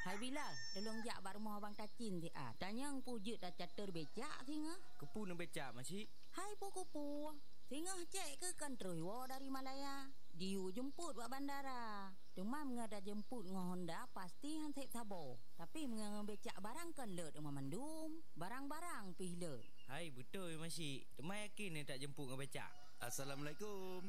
Hai Bilal, tolong jak bak rumah abang Tacin ti ah. Tanya pujut dah catur becak singa. Kepu nak becak masih. Hai kupu. Singa cek ke kan terus dari Malaya. Diu jemput buat bandara. Cuma mengada jemput dengan Honda pasti han sek sabo. Tapi mengada becak barang kan let dengan mandum. Barang-barang pih let. Hai betul masih. Temai yakin ni tak jemput dengan becak. Assalamualaikum.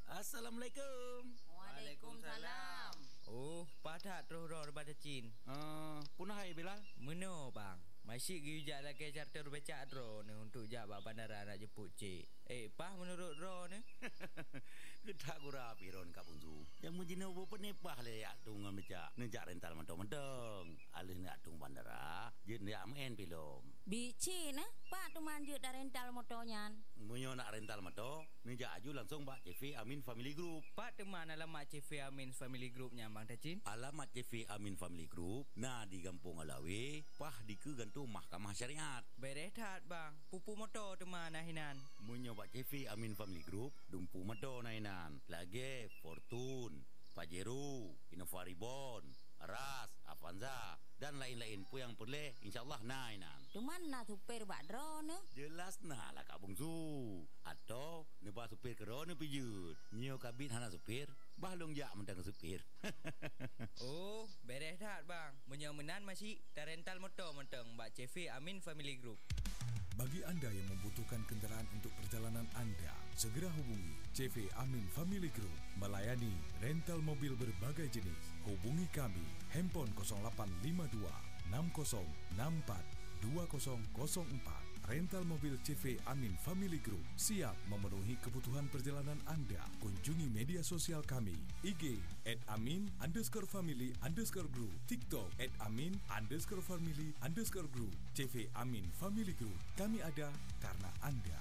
Waalaikumsalam. Oh, padat terus daripada Cin. Punah hai Bilal. Meno bang. Masih gijak lagi charter becak drone untuk jak bak bandara nak jemput cik. Pah menurut drone ni? Kita gura piron ka Bungsu. Yang menjina ubo penepah le yak tung becak. Nejak rental mentong-mentong. Alih nak tung bandara, je nak main pilom. Bici nah, Pak tu manjut dah rental motornya. Munyo nak rental motor, nejak aju langsung bak CV Amin Family Group. Pak teman alamat CV Amin Family Groupnya bang Tacin. Alamat CV Amin Family Group nah di Kampung Alawi, pah di ke gantung Mahkamah Syariat. Berehat bang. Pupu motor teman nahinan. Munyo bak CV Amin Family Group, dumpu motor nainan. Lagi Fortune, Pajero, Innova Reborn, Ras, Avanza dan lain-lain pun yang boleh insyaallah nainan. Cuman nak supir bak drone ne? Jelas nah lah Kak Bungsu. Atau nebah supir kerana pijut. Nyo kabit hana supir, bahlong jak mentang supir. Oh, berehat bang. Menyomenan masih tak rental motor mentang bak CV Amin Family Group. Bagi anda yang membutuhkan kenderaan untuk perjalanan anda, segera hubungi CV Amin Family Group, melayani rental mobil berbagai jenis. Hubungi kami, handphone 0852 6064 2004. Rental mobil CV Amin Family Group siap memenuhi kebutuhan perjalanan anda. Kunjungi media sosial kami, IG @amin_family_group, TikTok @amin_family_group. CV Amin Family Group, kami ada karena anda.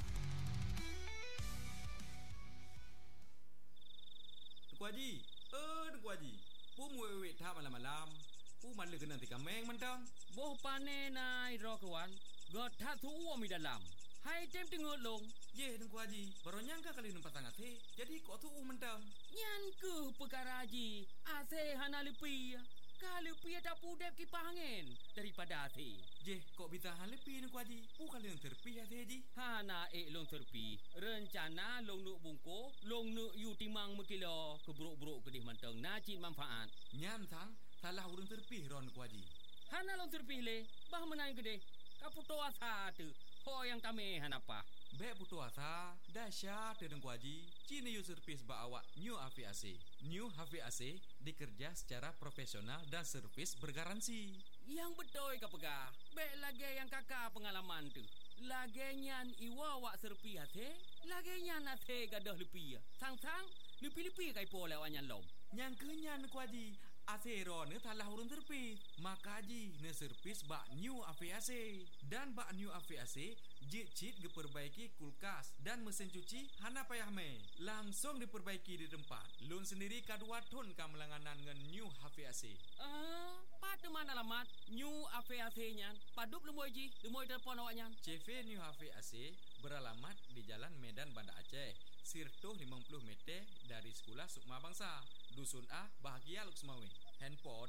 Tuku Haji, Tuku Haji, pu muwek tak malam-malam. Pu malu kena tika meng mentang. Boh pane nai ro kawan. God tak tu mi dalam. Hai tem tengok long. Ye Tuku Haji, baru nyangka kali numpas sangat he. Jadi kok tu mentang. Nyan ke perkara haji. Ase hana lepi. Kalau lepi tak pudep kipas angin daripada ase. Je, kok bisa hal lepi Tuku Haji? Pu kali yang terpi ase Haji. Hana long terpi. Rencana long nuk bungko, long nuk yu timang mekilo keburuk-buruk kedih mentang nacit manfaat. Nyam sang salah urang terpih ron Tuku Haji. Hana long terpih le. Bah menang gede. Kaputo asa tu. Ho yang kami hanapa. Bek putu asa dahsyat Tuku Haji. Cina yu servis ba awak New HVAC. New HVAC dikerja secara profesional dan servis bergaransi. Yang betul ke pegah. Bek lagi yang kakak pengalaman tu. Lagi nyan iwa wak serpi hati. Lagi nyan hati gadah lepi. Sang-sang lepi-lepi kai po lewat nyan lom. Yang kenyan Tuku Haji. Asero ne talah urun terpih. Maka Haji ne servis bak New HVAC. Dan bak New HVAC jit-jit diperbaiki kulkas dan mesin cuci hana payah me. Langsung diperbaiki di tempat. Lun sendiri kadua ton kamelanganan dengan New HVAC. Pada mana alamat New HVAC nyan? Padup lemoi ji, lemoi telefon awak nyan. CV New HVAC beralamat di Jalan Medan Banda Aceh. Sirtuh 50 meter dari Sekolah Sukma Bangsa. Dusun A, Bahagia Luksmawe. Handphone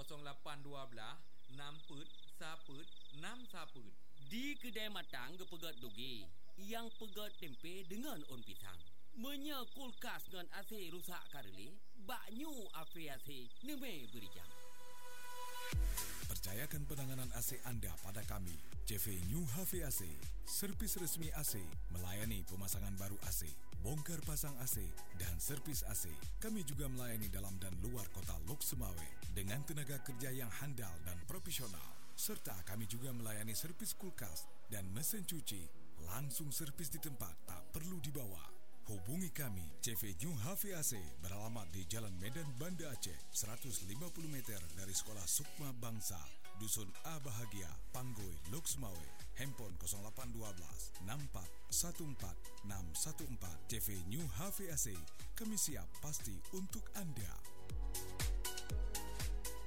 0812 6 saput 6 saput. Di kedai matang ke pegat dugi. Yang pegat tempe dengan on pisang. Menya kulkas dengan AC rusak kareli. Bak New HVAC neme beri jam. Percayakan penanganan AC anda pada kami. CV New HVAC, servis resmi AC, melayani pemasangan baru AC, bongkar pasang AC dan servis AC. Kami juga melayani dalam dan luar kota Lok Semawe dengan tenaga kerja yang handal dan profesional. Serta kami juga melayani servis kulkas dan mesin cuci. Langsung servis di tempat, tak perlu dibawa. Hubungi kami, CV New HVAC beralamat di Jalan Medan Banda Aceh, 150 meter dari Sekolah Sukma Bangsa, Dusun A Bahagia, Panggoi, Lok Semawe. Handphone 0812 64 14 614. CV New HVAC, kami siap pasti untuk anda.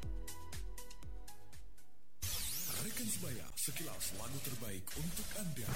Rekan sebaya, sekilas lagu terbaik untuk anda.